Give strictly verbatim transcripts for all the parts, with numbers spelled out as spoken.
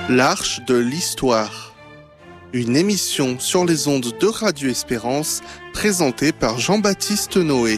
L'Arche de l'Histoire. Une émission sur les ondes de Radio Espérance, présentée par Jean-Baptiste Noé.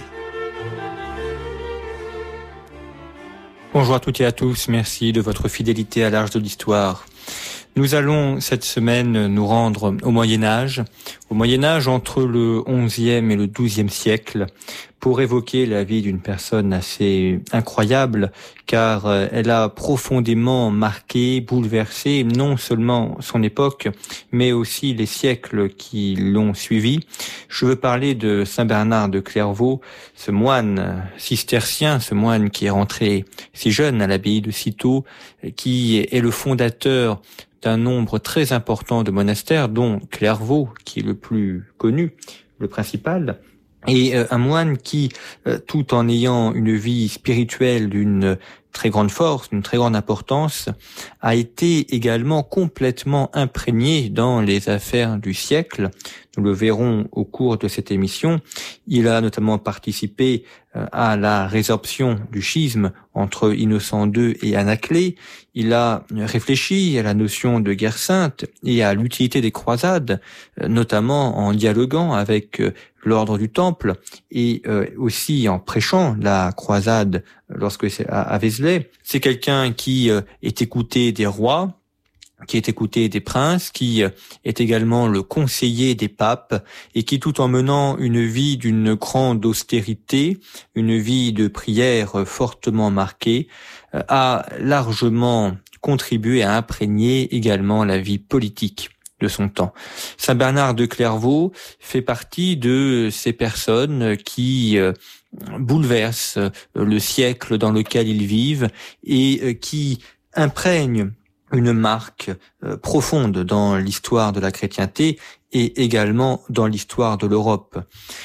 Bonjour à toutes et à tous, merci de votre fidélité à l'Arche de l'Histoire. Nous allons cette semaine nous rendre au Moyen-Âge, au Moyen-Âge entre le onzième et le douzième siècle, pour évoquer la vie d'une personne assez incroyable, car elle a profondément marqué, bouleversé non seulement son époque, mais aussi les siècles qui l'ont suivi. Je veux parler de Saint Bernard de Clairvaux, ce moine cistercien, ce moine qui est rentré si jeune à l'abbaye de Cîteaux, qui est le fondateur d'un nombre très important de monastères, dont Clairvaux, qui est le plus connu, le principal, et euh, un moine qui, euh, tout en ayant une vie spirituelle d'une très grande force, d'une très grande importance, a été également complètement imprégné dans les affaires du siècle. Nous le verrons au cours de cette émission. Il a notamment participé euh, à la résorption du schisme entre Innocent deux et Anaclet. Il a réfléchi à la notion de guerre sainte et à l'utilité des croisades, euh, notamment en dialoguant avec euh, l'ordre du Temple et euh, aussi en prêchant la croisade lorsque c'est à, à Vézelay. C'est quelqu'un qui euh, est écouté des rois, qui est écouté des princes, qui est également le conseiller des papes et qui, tout en menant une vie d'une grande austérité, une vie de prière fortement marquée, a largement contribué à imprégner également la vie politique de son temps. Saint Bernard de Clairvaux fait partie de ces personnes qui bouleversent le siècle dans lequel ils vivent et qui imprègnent une marque euh, profonde dans l'histoire de la chrétienté et également dans l'histoire de l'Europe.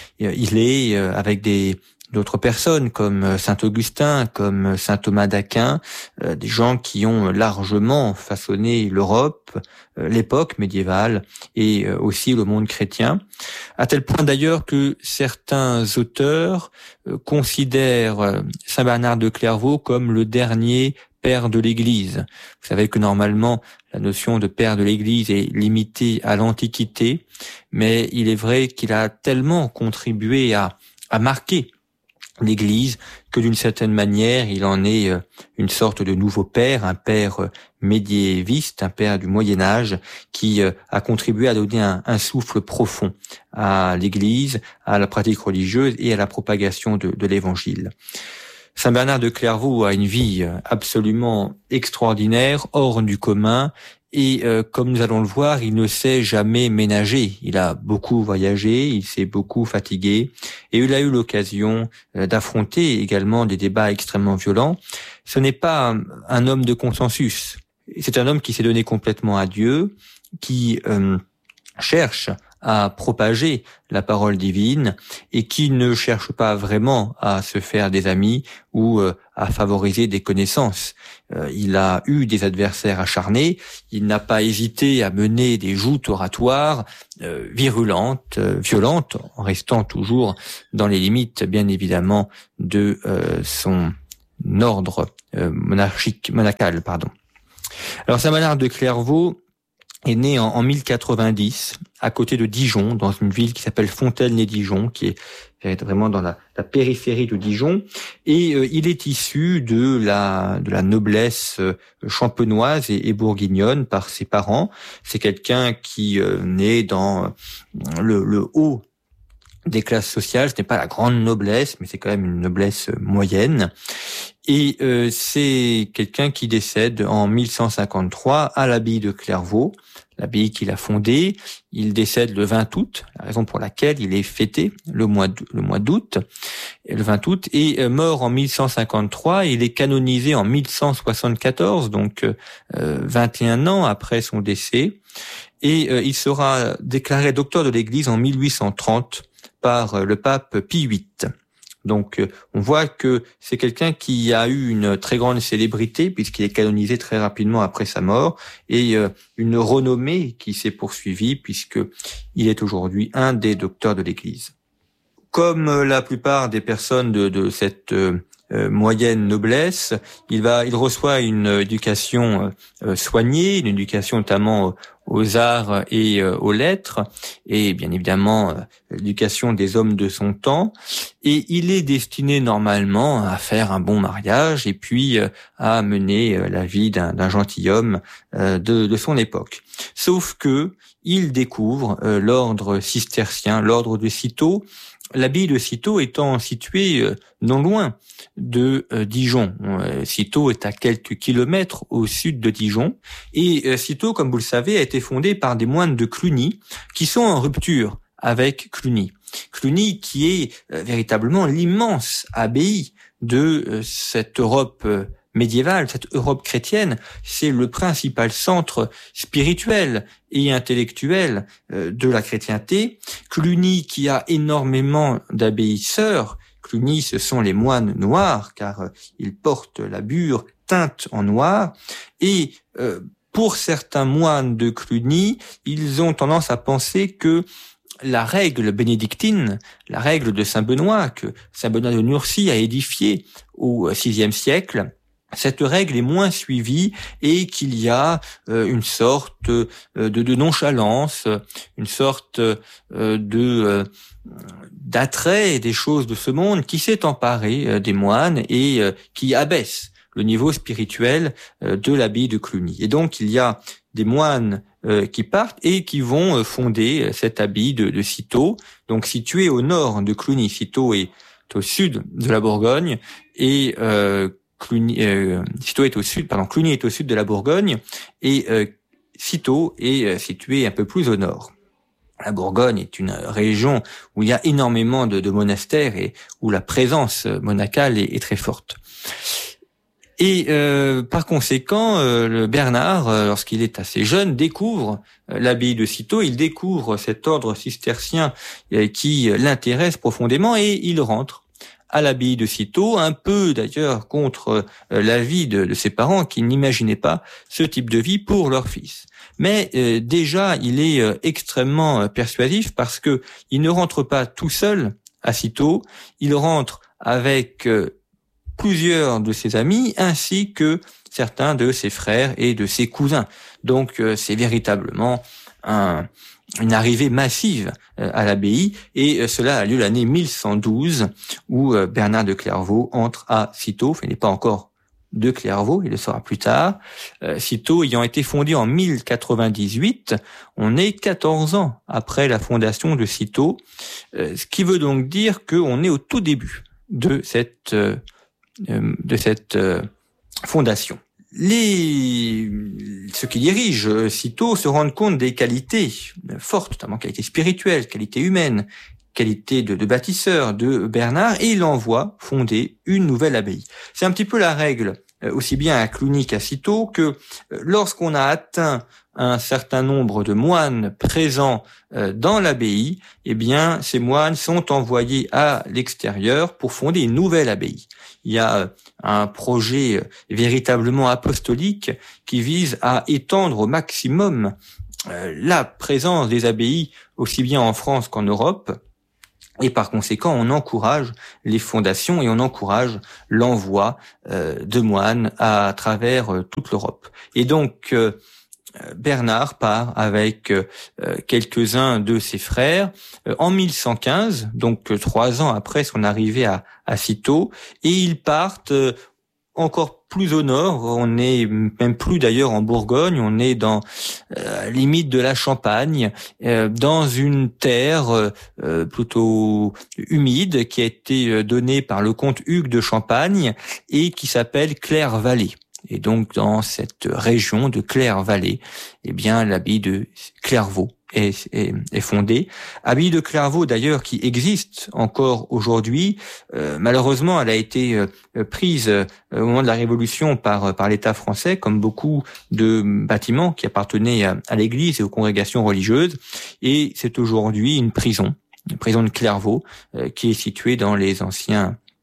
Il est, euh, avec des d'autres personnes comme saint Augustin, comme saint Thomas d'Aquin, euh, des gens qui ont largement façonné l'Europe, euh, l'époque médiévale et euh, aussi le monde chrétien, à tel point d'ailleurs que certains auteurs euh, considèrent euh, Saint Bernard de Clairvaux comme le dernier père de l'Église. Vous savez que normalement, la notion de père de l'Église est limitée à l'Antiquité, mais il est vrai qu'il a tellement contribué à, à marquer l'Église que d'une certaine manière, il en est une sorte de nouveau père, un père médiéviste, un père du Moyen-Âge, qui a contribué à donner un, un souffle profond à l'Église, à la pratique religieuse et à la propagation de, de l'Évangile. Saint Bernard de Clairvaux a une vie absolument extraordinaire, hors du commun, et euh, comme nous allons le voir, il ne s'est jamais ménagé. Il a beaucoup voyagé, il s'est beaucoup fatigué, et il a eu l'occasion euh, d'affronter également des débats extrêmement violents. Ce n'est pas un, un homme de consensus. C'est un homme qui s'est donné complètement à Dieu, qui euh, cherche à propager la parole divine et qui ne cherche pas vraiment à se faire des amis ou euh, à favoriser des connaissances. Euh, il a eu des adversaires acharnés, il n'a pas hésité à mener des joutes oratoires euh, virulentes, euh, violentes, en restant toujours dans les limites, bien évidemment, de euh, son ordre euh, monarchique, monacal, pardon. Alors, Saint Bernard de Clairvaux est né en, en mille quatre-vingt-dix, à côté de Dijon, dans une ville qui s'appelle Fontaine-lès-Dijon, qui est vraiment dans la, la périphérie de Dijon, et euh, il est issu de la de la noblesse euh, champenoise et, et bourguignonne par ses parents. C'est quelqu'un qui euh, naît dans euh, le, le haut des classes sociales. Ce n'est pas la grande noblesse, mais c'est quand même une noblesse moyenne. Et euh, c'est quelqu'un qui décède en mille cent cinquante-trois à l'abbaye de Clairvaux, l'abbaye qu'il a fondée. Il décède le vingt août, la raison pour laquelle il est fêté le mois d- le mois d'août, le vingt août, et euh, mort en mille cent cinquante-trois. Il est canonisé en mille cent soixante-quatorze, donc euh, vingt et un ans après son décès, et euh, il sera déclaré docteur de l'Église en mille huit cent trente par euh, le pape Pie huit. Donc, on voit que c'est quelqu'un qui a eu une très grande célébrité puisqu'il est canonisé très rapidement après sa mort et une renommée qui s'est poursuivie puisque il est aujourd'hui un des docteurs de l'Église. Comme la plupart des personnes de, de cette euh, moyenne noblesse. Il va, il reçoit une éducation euh, soignée, une éducation notamment aux arts et euh, aux lettres, et bien évidemment euh, l'éducation des hommes de son temps. Et il est destiné normalement à faire un bon mariage et puis euh, à mener euh, la vie d'un, d'un gentilhomme euh, de, de son époque. Sauf que il découvre euh, l'ordre cistercien, l'ordre de Cîteaux, l'abbaye de Cîteaux étant située euh, non loin de euh, Dijon. Euh, Cîteaux est à quelques kilomètres au sud de Dijon, et euh, Cîteaux, comme vous le savez, a été fondée par des moines de Cluny qui sont en rupture avec Cluny. Cluny qui est euh, véritablement l'immense abbaye de euh, cette Europe euh, médiévale, cette Europe chrétienne. C'est le principal centre spirituel et intellectuel euh, de la chrétienté. Cluny qui a énormément d'abbayes sœurs. Cluny, ce sont les moines noirs, car euh, ils portent la bure teinte en noir. Et euh, pour certains moines de Cluny, ils ont tendance à penser que la règle bénédictine, la règle de Saint Benoît, que Saint Benoît de Nursie a édifiée au sixième siècle, cette règle est moins suivie et qu'il y a euh, une sorte euh, de, de nonchalance, une sorte euh, de euh, d'attrait des choses de ce monde qui s'est emparé euh, des moines et euh, qui abaisse le niveau spirituel euh, de l'abbaye de Cluny. Et donc il y a des moines euh, qui partent et qui vont euh, fonder cette abbaye de, de Cîteaux, donc située au nord de Cluny. Cîteaux est au sud de la Bourgogne et euh, Cluny, euh, Cîteaux est au sud, pardon, Cluny est au sud de la Bourgogne et euh, Cîteaux est euh, situé un peu plus au nord. La Bourgogne est une région où il y a énormément de, de monastères et où la présence monacale est, est très forte. Et euh, par conséquent, euh, le Bernard, euh, lorsqu'il est assez jeune, découvre euh, l'abbaye de Cîteaux, il découvre cet ordre cistercien euh, qui euh, l'intéresse profondément et il rentre à l'abbaye de Cîteaux, un peu d'ailleurs contre euh, l'avis de, de ses parents qui n'imaginaient pas ce type de vie pour leur fils. Mais euh, déjà, il est euh, extrêmement euh, persuasif parce que il ne rentre pas tout seul à Cîteaux, il rentre avec euh, plusieurs de ses amis ainsi que certains de ses frères et de ses cousins. Donc euh, c'est véritablement un une arrivée massive euh, à l'abbaye, et euh, cela a lieu l'année mille cent douze, où euh, Bernard de Clairvaux entre à Cîteaux. Enfin, il n'est pas encore de Clairvaux, il le sera plus tard. Euh, Cîteaux ayant été fondé en mille quatre-vingt-dix-huit, on est quatorze ans après la fondation de Cîteaux, euh, ce qui veut donc dire qu'on est au tout début de cette, euh, de cette euh, fondation. Les, ceux qui dirigent Cîteaux se rendent compte des qualités fortes, notamment qualités spirituelles, qualités humaines, qualités de, de bâtisseur de Bernard, et il envoie fonder une nouvelle abbaye. C'est un petit peu la règle, aussi bien à Cluny qu'à Cîteaux, que lorsqu'on a atteint un certain nombre de moines présents dans l'abbaye, eh bien, ces moines sont envoyés à l'extérieur pour fonder une nouvelle abbaye. Il y a un projet véritablement apostolique qui vise à étendre au maximum la présence des abbayes, aussi bien en France qu'en Europe. Et par conséquent, on encourage les fondations et on encourage l'envoi de moines à travers toute l'Europe. Et donc, Bernard part avec euh, quelques-uns de ses frères euh, en mille cent quinze, donc euh, trois ans après son arrivée à, à Cîteaux, et ils partent euh, encore plus au nord. On est même plus d'ailleurs en Bourgogne, on est dans euh, limite de la Champagne, euh, dans une terre euh, plutôt humide qui a été donnée par le comte Hugues de Champagne et qui s'appelle Claire-Vallée. Et donc, dans cette région de Claire-Vallée, eh bien, l'abbaye de Clairvaux est, est, est fondée. Abbaye de Clairvaux, d'ailleurs, qui existe encore aujourd'hui. Euh, malheureusement, elle a été euh, prise euh, au moment de la Révolution par, par l'État français, comme beaucoup de bâtiments qui appartenaient à, à l'Église et aux congrégations religieuses. Et c'est aujourd'hui une prison, une prison de Clairvaux, euh, qui est située dans les anciens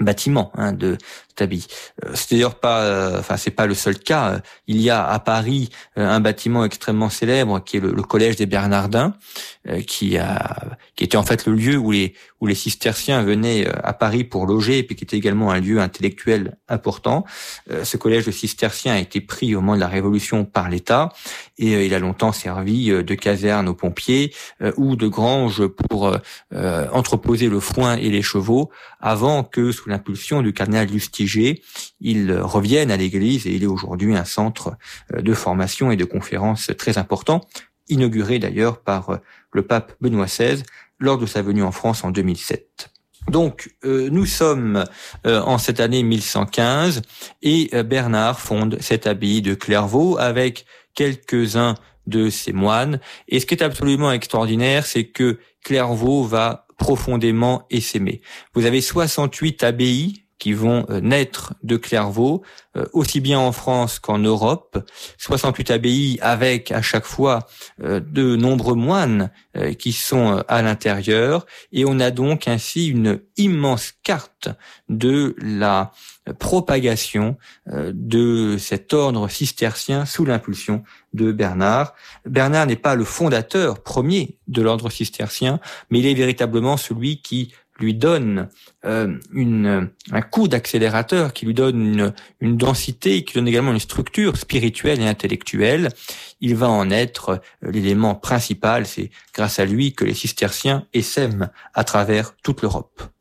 bâtiment hein, de cette abbaye. Euh, c'est d'ailleurs pas, euh, enfin c'est pas le seul cas. Il y a à Paris euh, un bâtiment extrêmement célèbre qui est le, le collège des Bernardins, euh, qui a, qui était en fait le lieu où les où les cisterciens venaient euh, à Paris pour loger, et puis qui était également un lieu intellectuel important. Euh, ce collège de cisterciens a été pris au moment de la Révolution par l'État, et euh, il a longtemps servi euh, de caserne aux pompiers euh, ou de grange pour euh, entreposer le foin et les chevaux, avant que, sous l'impulsion du cardinal Lustiger, il revienne à l'église, et il est aujourd'hui un centre de formation et de conférences très important, inauguré d'ailleurs par le pape Benoît seize lors de sa venue en France en deux mille sept. Donc, euh, nous sommes euh, en cette année mille cent quinze, et euh, Bernard fonde cette abbaye de Clairvaux avec quelques-uns de ses moines. Et ce qui est absolument extraordinaire, c'est que Clairvaux va profondément essaimer. Vous avez soixante-huit abbayes qui vont naître de Clairvaux, euh, aussi bien en France qu'en Europe. soixante-huit abbayes avec à chaque fois euh, de nombreux moines euh, qui sont euh, à l'intérieur, et on a donc ainsi une immense carte de la propagation euh, de cet ordre cistercien sous l'impulsion de Bernard. Bernard n'est pas le fondateur premier de l'ordre cistercien, mais il est véritablement celui qui lui donne euh, une, un coup d'accélérateur, qui lui donne une, une densité, qui donne également une structure spirituelle et intellectuelle. Il va en être euh, l'élément principal. C'est grâce à lui que les cisterciens essaiment à travers toute l'Europe.